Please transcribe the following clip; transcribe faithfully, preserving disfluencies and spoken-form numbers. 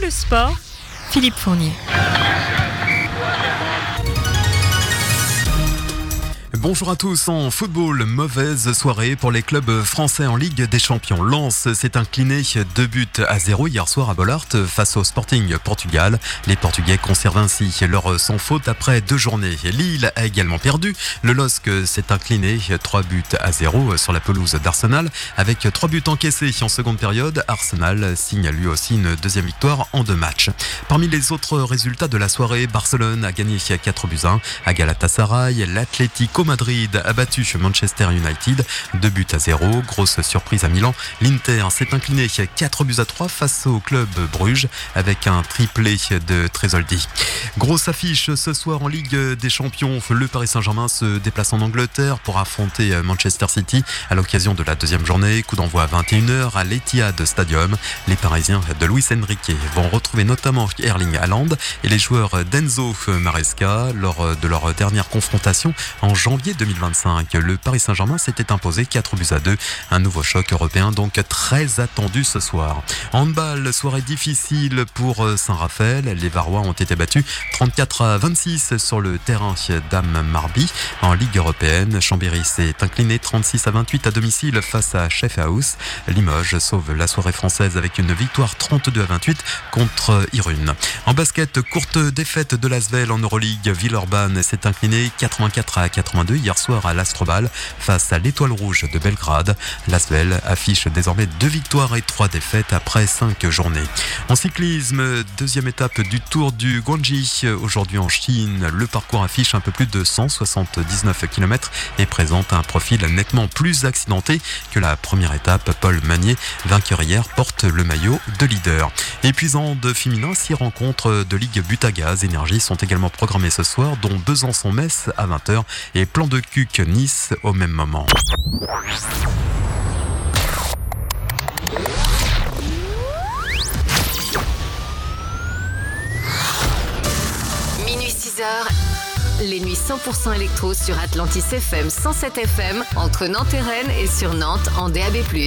le sport, Philippe Fournier. Bonjour à tous. En football, mauvaise soirée pour les clubs français en Ligue des Champions. Lens s'est incliné deux buts à zéro hier soir à Bollaert face au Sporting Portugal. Les Portugais conservent ainsi leur sans faute après deux journées. Lille a également perdu. Le L O S C s'est incliné trois buts à zéro sur la pelouse d'Arsenal. Avec trois buts encaissés en seconde période, Arsenal signe lui aussi une deuxième victoire en deux matchs. Parmi les autres résultats de la soirée, Barcelone a gagné quatre buts à un à Galatasaray. L'Atlético Madrid a battu Manchester United deux buts à zéro. Grosse surprise à Milan. L'Inter s'est incliné quatre buts à trois face au club Bruges avec un triplé de Tresoldi. Grosse affiche ce soir en Ligue des Champions. Le Paris Saint-Germain se déplace en Angleterre pour affronter Manchester City à l'occasion de la deuxième journée. Coup d'envoi à vingt et une heures à l'Etihad Stadium. Les Parisiens de Luis Enrique vont retrouver notamment Erling Haaland et les joueurs d'Enzo Maresca lors de leur dernière confrontation en janvier deux mille vingt-cinq. Le Paris Saint-Germain s'était imposé quatre buts à deux. Un nouveau choc européen donc très attendu ce soir. Handball, soirée difficile pour Saint-Raphaël. Les Varois ont été battus trente-quatre à vingt-six sur le terrain d'Am Marby. En Ligue européenne, Chambéry s'est incliné trente-six à vingt-huit à domicile face à Schaffhouse. Limoges sauve la soirée française avec une victoire trente-deux à vingt-huit contre Irune. En basket, courte défaite de l'Asvel en Euroleague. Villeurbanne s'est incliné quatre-vingt-quatre à quatre-vingt-deux hier soir à l'Astrobal face à l'Étoile Rouge de Belgrade. L'Asvel affiche désormais deux victoires et trois défaites après cinq journées. En cyclisme, deuxième étape du Tour du Guangxi aujourd'hui en Chine. Le parcours affiche un peu plus de cent soixante-dix-neuf kilomètres et présente un profil nettement plus accidenté que la première étape. Paul Magnier, vainqueur hier, porte le maillot de leader. Et puis en de féminin, six rencontres de Ligue Butagaz Énergie sont également programmées ce soir, dont Besançon-Metz à vingt heures et Plan de Cuc Nice au même moment. Minuit six heures, les nuits cent pour cent électro sur Atlantis F M cent sept F M entre Nantes et Rennes et sur Nantes en D A B plus.